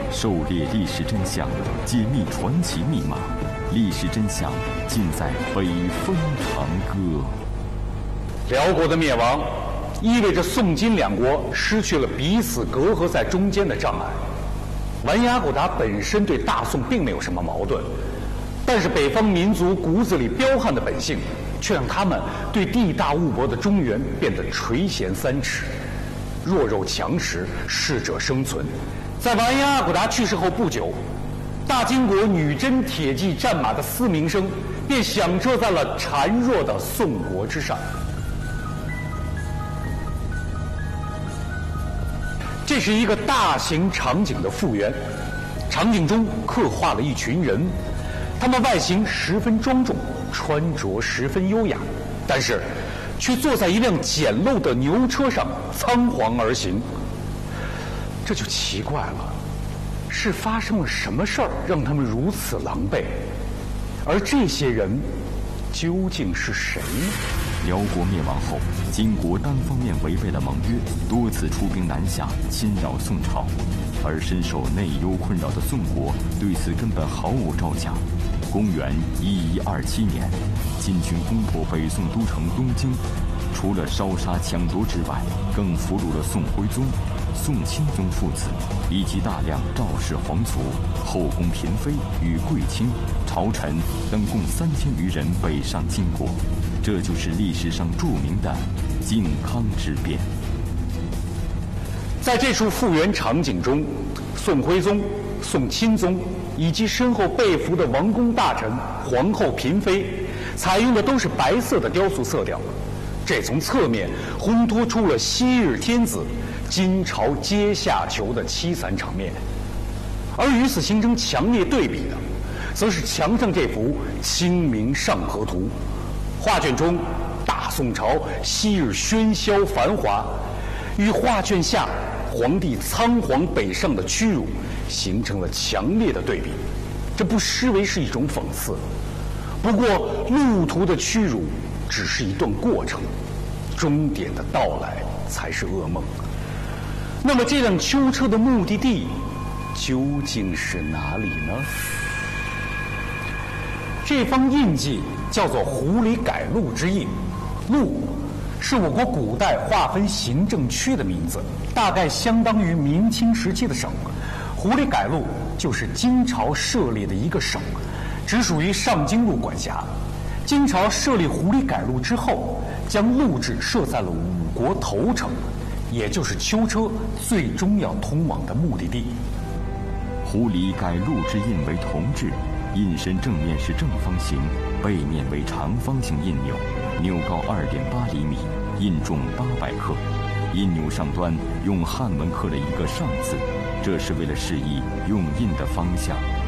狩猎历史真相，解密传奇密码。历史真相尽在北风长歌。 辽国的灭亡，意味着宋金两国失去了彼此隔阂在中间的障碍。完颜阿骨打本身对大宋并没有什么矛盾，但是北方民族骨子里彪悍的本性，却让他们对地大物博的中原变得垂涎三尺。弱肉强食，适者生存。在完颜阿骨打去世后不久，大金国女真铁骑战马的嘶鸣声便响彻在了孱弱的宋国之上。这是一个大型场景的复原，场景中刻画了一群人，他们外形十分庄重，穿着十分优雅，但是却坐在一辆简陋的牛车上仓皇而行。这就奇怪了，是发生了什么事儿让他们如此狼狈？而这些人究竟是谁呢？ 辽国灭亡后，金国单方面违背了盟约，多次出兵南下侵扰宋朝，而深受内忧困扰的宋国对此根本毫无招架。公元1127年，金军攻破北宋都城东京，除了烧杀抢夺之外，更俘虏了宋徽宗、宋钦宗父子以及大量赵氏皇族、后宫嫔妃与贵卿、朝臣等共3000余人北上金国。这就是历史上著名的靖康之变。 在这处复原场景中，宋徽宗、宋钦宗以及身后被俘的王公大臣、皇后嫔妃，采用的都是白色的雕塑色调，这从侧面烘托出了昔日天子金朝阶下囚的凄惨场面。而与此形成强烈对比的，则是墙上这幅《清明上河图》。画卷中，大宋朝昔日喧嚣繁华，与画卷下皇帝仓皇北上的屈辱形成了强烈的对比，这不失为是一种讽刺。不过，路途的屈辱只是一段过程，终点的到来才是噩梦。那么，这辆囚车的目的地究竟是哪里呢？这方印记叫做狐狸改路之印，路是我国古代划分行政区的名字，大概相当于明清时期的省。狐狸改路就是金朝设立的一个省，只属于上京路管辖。金朝设立狐狸改路之后，将路制设在了五国头城，也就是囚车最终要通往的目的地。 狐狸改路之印为铜制，印身正面是正方形，背面为长方形印钮，钮高2.8厘米，印重800克。印钮上端用汉文刻了一个上字，这是为了示意用印的方向。